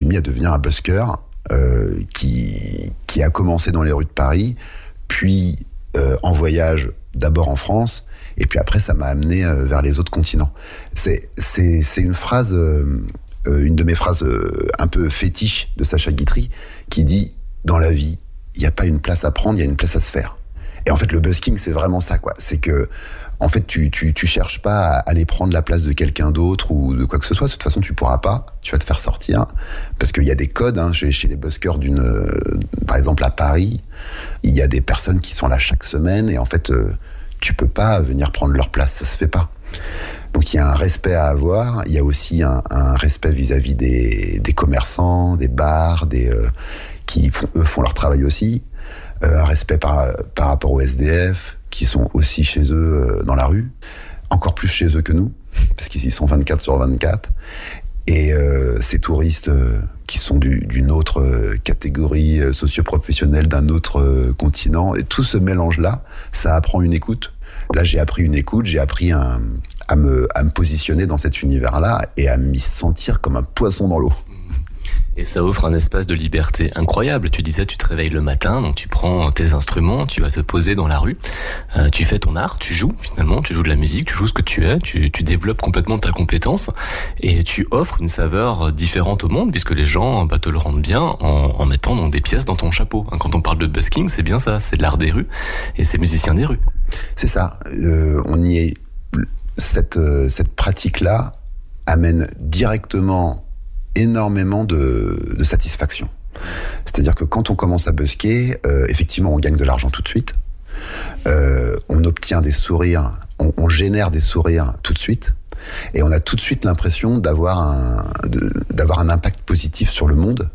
mis à devenir un busker qui a commencé dans les rues de Paris, puis en voyage d'abord en France, et puis après ça m'a amené vers les autres continents. C'est une phrase, une de mes phrases un peu fétiche de Sacha Guitry, qui dit « Dans la vie, il n'y a pas une place à prendre, il y a une place à se faire ». Et en fait, le busking, c'est vraiment ça, quoi. C'est que, en fait, tu cherches pas à aller prendre la place de quelqu'un d'autre ou de quoi que ce soit. De toute façon, tu pourras pas. Tu vas te faire sortir. Parce qu'il y a des codes, hein. Chez les buskers par exemple, à Paris, il y a des personnes qui sont là chaque semaine et en fait, tu peux pas venir prendre leur place. Ça se fait pas. Donc, il y a un respect à avoir. Il y a aussi un respect vis-à-vis des commerçants, des bars, qui font leur travail aussi. Un respect par rapport aux SDF, qui sont aussi chez eux dans la rue, encore plus chez eux que nous, parce qu'ils y sont 24/24. Et ces touristes qui sont d'une autre catégorie socio-professionnelle, d'un autre continent, et tout ce mélange-là, ça apprend une écoute. Là, j'ai appris une écoute, j'ai appris à me positionner dans cet univers-là et à m'y sentir comme un poisson dans l'eau. Et ça offre un espace de liberté incroyable. Tu disais, tu te réveilles le matin, donc tu prends tes instruments, tu vas te poser dans la rue, tu fais ton art, tu joues finalement, tu joues de la musique, tu joues ce que tu es, tu développes complètement ta compétence et tu offres une saveur différente au monde puisque les gens te le rendent bien en mettant donc des pièces dans ton chapeau. Quand on parle de busking, c'est bien ça, c'est l'art des rues et c'est musiciens des rues. C'est ça, on y est. Cette pratique-là amène directement énormément de satisfaction. C'est-à-dire que quand on commence à busker, effectivement, on gagne de l'argent tout de suite. On obtient des sourires, on génère des sourires tout de suite. Et on a tout de suite l'impression d'avoir un impact positif sur le monde.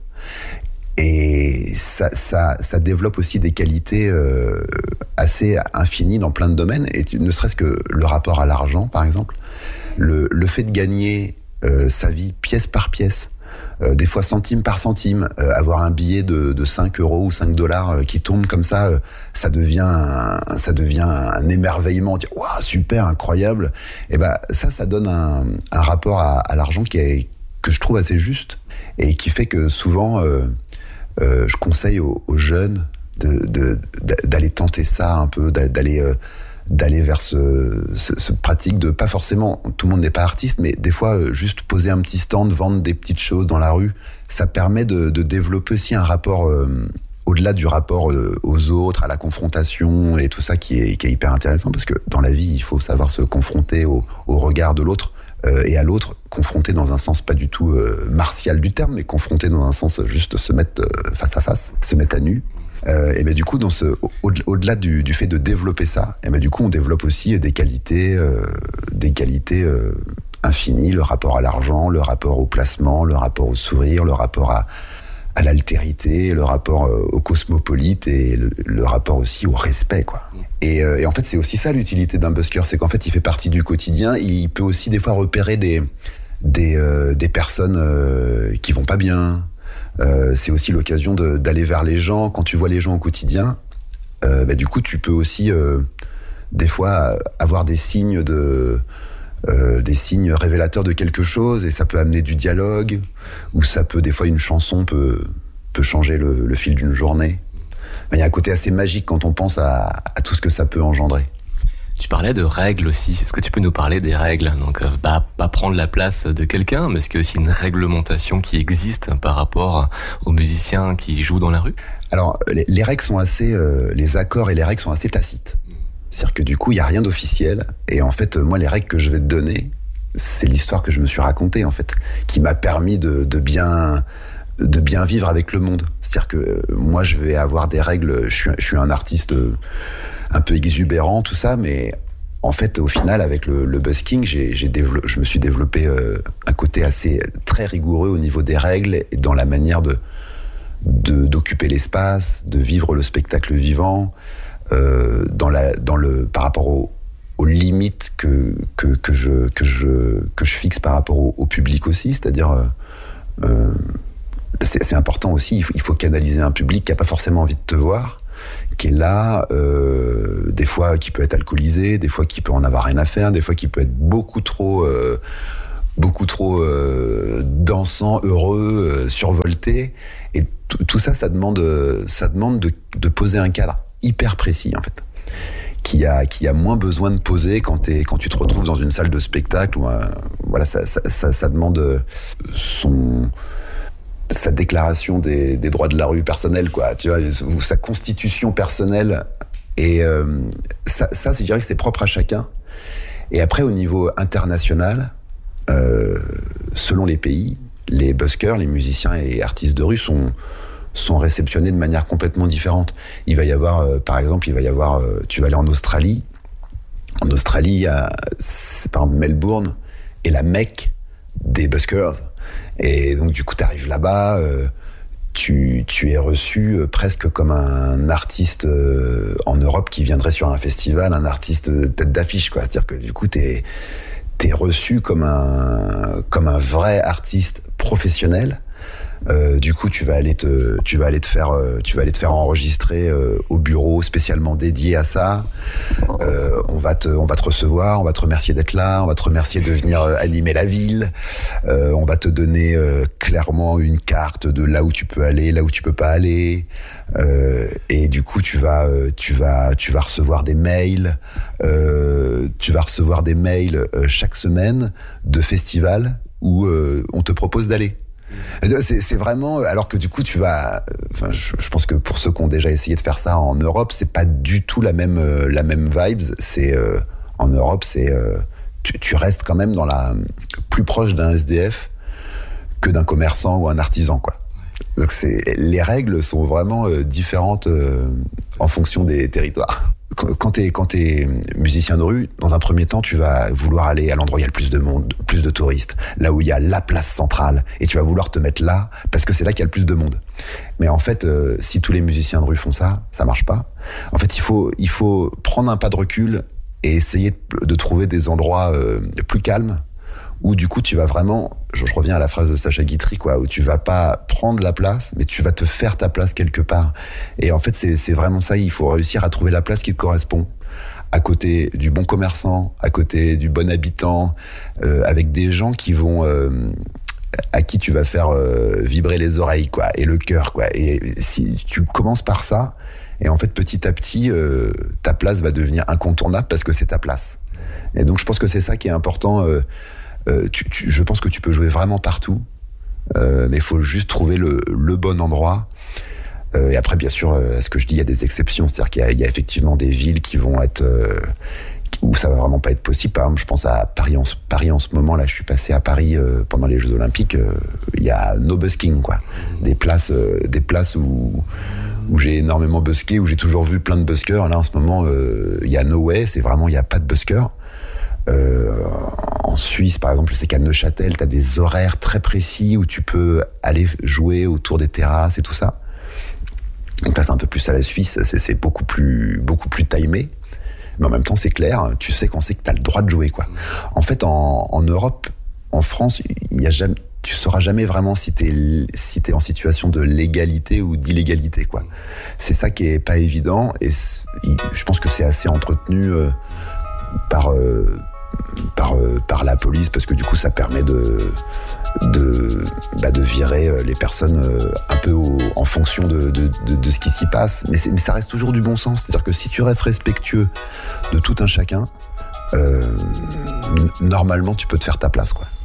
Et ça développe aussi des qualités assez infinies dans plein de domaines. Et ne serait-ce que le rapport à l'argent, par exemple. Le fait de gagner sa vie pièce par pièce, des fois centime par centime, avoir un billet de 5 euros ou 5 dollars qui tombe comme ça, ça devient un émerveillement, dire waouh, super, incroyable. Et ça donne un rapport à l'argent que je trouve assez juste et qui fait que souvent je conseille aux jeunes d'aller tenter ça un peu, d'aller vers ce pratique de, pas forcément, tout le monde n'est pas artiste, mais des fois juste poser un petit stand, vendre des petites choses dans la rue, ça permet de développer aussi un rapport au-delà du rapport aux autres, à la confrontation et tout ça qui est hyper intéressant, parce que dans la vie il faut savoir se confronter au regard de l'autre et à l'autre, confronter dans un sens pas du tout martial du terme, mais confronter dans un sens juste se mettre face à face, se mettre à nu. Et du coup, au-delà du fait de développer ça, et du coup, on développe aussi des qualités infinies, le rapport à l'argent, le rapport au placement, le rapport au sourire, le rapport à l'altérité, le rapport au cosmopolite et le rapport aussi au respect, quoi. Et en fait, c'est aussi ça l'utilité d'un busker, c'est qu'en fait, il fait partie du quotidien. Il peut aussi des fois repérer des personnes qui vont pas bien. C'est aussi l'occasion d'aller vers les gens. Quand tu vois les gens au quotidien, du coup tu peux aussi des fois avoir des signes révélateurs de quelque chose, et ça peut amener du dialogue, ou ça peut, des fois une chanson peut changer le fil d'une journée. Il y a un côté assez magique quand on pense à tout ce que ça peut engendrer. Tu parlais de règles aussi. Est-ce que tu peux nous parler des règles ? Donc, pas prendre la place de quelqu'un, mais est-ce qu'il y a aussi une réglementation qui existe par rapport aux musiciens qui jouent dans la rue ? Alors, les règles sont assez, les accords et les règles sont assez tacites. C'est-à-dire que du coup, il y a rien d'officiel. Et en fait, moi, les règles que je vais te donner, c'est l'histoire que je me suis racontée, en fait, qui m'a permis de bien vivre avec le monde. C'est-à-dire que moi, je vais avoir des règles. Je suis un artiste un peu exubérant, tout ça, mais en fait, au final, avec le busking, je me suis développé un côté assez très rigoureux au niveau des règles et dans la manière d'occuper l'espace, de vivre le spectacle vivant, par rapport aux limites que je fixe par rapport au public aussi, c'est-à-dire c'est important aussi, il faut canaliser un public qui n'a pas forcément envie de te voir, qui est là, des fois qui peut être alcoolisé, des fois qui peut en avoir rien à faire, des fois qui peut être beaucoup trop beaucoup trop dansant, heureux, survolté. Et tout ça, ça demande de poser un cadre hyper précis, en fait, qui a moins besoin de poser quand tu te retrouves dans une salle de spectacle. Voilà, ça demande sa déclaration des droits de la rue personnelle, quoi, tu vois, ou sa constitution personnelle. Et ça, je dirais que c'est propre à chacun. Et après, au niveau international, selon les pays, les buskers, les musiciens et artistes de rue sont réceptionnés de manière complètement différente. Il va y avoir, par exemple, tu vas aller en Australie. En Australie, c'est par exemple Melbourne est la Mecque des buskers. Et donc, du coup, tu arrives là-bas, tu es reçu presque comme un artiste en Europe qui viendrait sur un festival, un artiste tête d'affiche, quoi. C'est-à-dire que du coup, t'es reçu comme un vrai artiste professionnel. Du coup, tu vas aller te faire enregistrer au bureau spécialement dédié à ça. On va te recevoir, on va te remercier d'être là, on va te remercier de venir animer la ville. On va te donner clairement une carte de là où tu peux aller, là où tu peux pas aller. Et du coup, tu vas recevoir des mails. Chaque semaine de festivals où on te propose d'aller. C'est vraiment, alors que du coup je pense que pour ceux qui ont déjà essayé de faire ça en Europe, c'est pas du tout la même vibes. C'est en Europe, tu restes quand même plus proche d'un SDF que d'un commerçant ou un artisan, quoi. Donc les règles sont vraiment différentes en fonction des territoires. Quand t'es musicien de rue, dans un premier temps, tu vas vouloir aller à l'endroit où il y a le plus de monde, plus de touristes, là où il y a la place centrale, et tu vas vouloir te mettre là, parce que c'est là qu'il y a le plus de monde. Mais en fait, si tous les musiciens de rue font ça, ça marche pas. En fait, il faut prendre un pas de recul et essayer de trouver des endroits plus calmes, où du coup tu vas vraiment, je reviens à la phrase de Sacha Guitry, quoi, où tu vas pas prendre la place, mais tu vas te faire ta place quelque part. Et en fait, c'est vraiment ça, il faut réussir à trouver la place qui te correspond, à côté du bon commerçant, à côté du bon habitant, avec des gens à qui tu vas faire vibrer les oreilles, quoi, et le cœur, quoi. Et si tu commences par ça, et en fait petit à petit, ta place va devenir incontournable parce que c'est ta place. Et donc je pense que c'est ça qui est important. Je pense que tu peux jouer vraiment partout, mais il faut juste trouver le bon endroit. Et après, bien sûr, ce que je dis, il y a des exceptions. C'est-à-dire qu'il y a effectivement des villes qui vont être où ça va vraiment pas être possible. Par exemple, je pense à Paris en ce moment. Là, je suis passé à Paris pendant les Jeux Olympiques. Il y a no busking, quoi. Des places où j'ai énormément buské, où j'ai toujours vu plein de buskers. Là, en ce moment, il y a no way. C'est vraiment, il y a pas de buskers. En Suisse, par exemple, je sais qu'à Neuchâtel, t'as des horaires très précis où tu peux aller jouer autour des terrasses et tout ça. Donc là, c'est un peu plus à la Suisse, c'est beaucoup plus timé. Mais en même temps, c'est clair, tu sais qu'on sait que t'as le droit de jouer, quoi. En fait, en Europe, en France, tu sauras jamais vraiment si t'es en situation de légalité ou d'illégalité, quoi. C'est ça qui est pas évident, et je pense que c'est assez entretenu par la police, parce que du coup ça permet de virer les personnes un peu en fonction de ce qui s'y passe, mais ça reste toujours du bon sens. C'est-à-dire que si tu restes respectueux de tout un chacun, normalement tu peux te faire ta place, quoi.